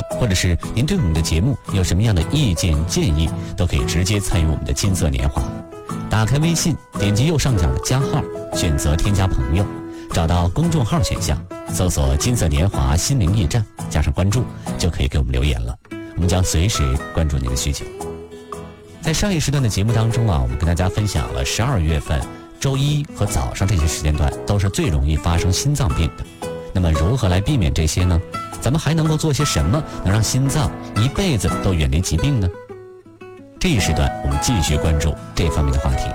或者是您对我们的节目有什么样的意见建议，都可以直接参与我们的金色年华。打开微信，点击右上角的加号，选择添加朋友，找到公众号选项，搜索金色年华心灵驿站，加上关注，就可以给我们留言了。我们将随时关注您的需求。在上一时段的节目当中我们跟大家分享了12月份周一和早上这些时间段都是最容易发生心脏病的。那么如何来避免这些呢？咱们还能够做些什么能让心脏一辈子都远离疾病呢？这一时段我们继续关注这方面的话题。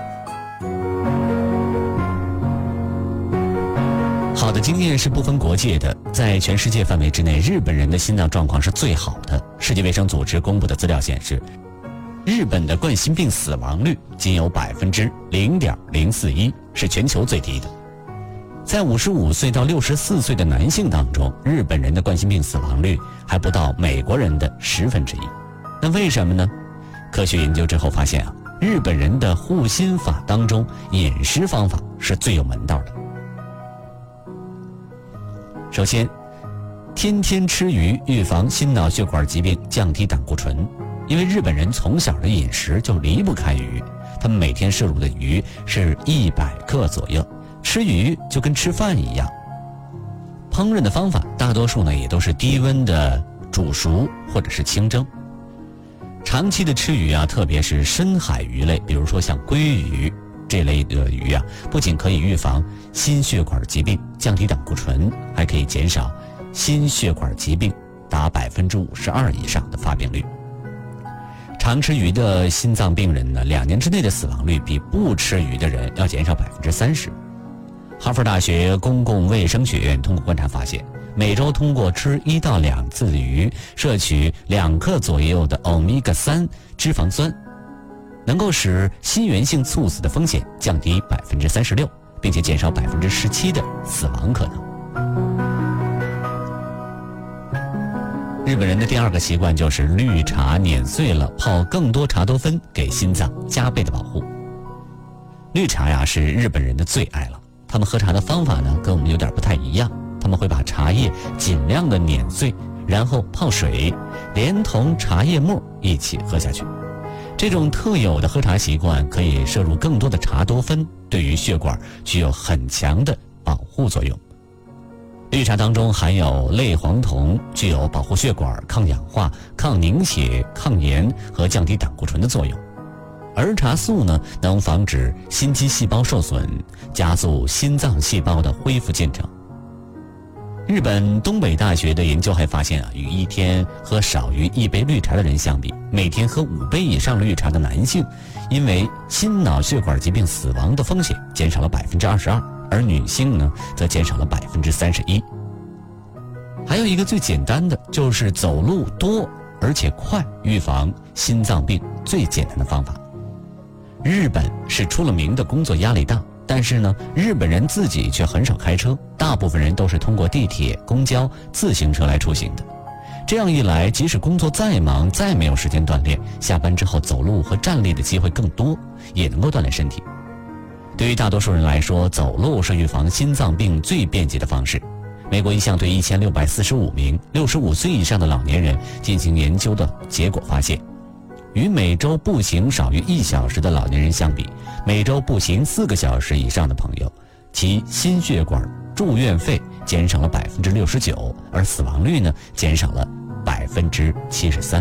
好的经验是不分国界的，在全世界范围之内，日本人的心脏状况是最好的。世界卫生组织公布的资料显示，日本的冠心病死亡率仅有 0.041%， 是全球最低的。在55岁到64岁的男性当中，日本人的冠心病死亡率还不到美国人的1/10。那为什么呢？科学研究之后发现日本人的护心法当中，饮食方法是最有门道的。首先，天天吃鱼，预防心脑血管疾病，降低胆固醇。因为日本人从小的饮食就离不开鱼，他们每天摄入的鱼是100克左右，吃鱼就跟吃饭一样。烹饪的方法大多数呢也都是低温的煮熟或者是清蒸。长期的吃鱼特别是深海鱼类，比如说像鲑鱼这类的鱼不仅可以预防心血管疾病，降低胆固醇，还可以减少心血管疾病达52%以上的发病率。常吃鱼的心脏病人呢，2年之内的死亡率比不吃鱼的人要减少30%。哈佛大学公共卫生学院通过观察发现，每周通过吃1到2次的鱼，摄取2克左右的欧米伽3脂肪酸，能够使心源性猝死的风险降低36%，并且减少17%的死亡可能。日本人的第2个习惯就是绿茶碾碎了泡更多茶多酚，给心脏加倍的保护。绿茶是日本人的最爱了，他们喝茶的方法呢跟我们有点不太一样，他们会把茶叶尽量的碾碎，然后泡水，连同茶叶末一起喝下去。这种特有的喝茶习惯可以摄入更多的茶多酚，对于血管具有很强的保护作用。绿茶当中含有类黄酮，具有保护血管、抗氧化、抗凝血、抗炎和降低胆固醇的作用。儿茶素呢，能防止心肌细胞受损，加速心脏细胞的恢复进程。日本东北大学的研究还发现与一天喝少于1杯绿茶的人相比，每天喝5杯以上绿茶的男性，因为心脑血管疾病死亡的风险减少了22%，而女性呢则减少了31%。还有一个最简单的，就是走路多而且快，预防心脏病最简单的方法。日本是出了名的工作压力大，但是呢，日本人自己却很少开车，大部分人都是通过地铁、公交、自行车来出行的。这样一来，即使工作再忙，再没有时间锻炼，下班之后走路和站立的机会更多，也能够锻炼身体。对于大多数人来说，走路是预防心脏病最便捷的方式。美国一项对1645名65岁以上的老年人进行研究的结果发现，与每周步行少于1小时的老年人相比，每周步行4个小时以上的朋友，其心血管住院费减少了69%，而死亡率呢减少了73%。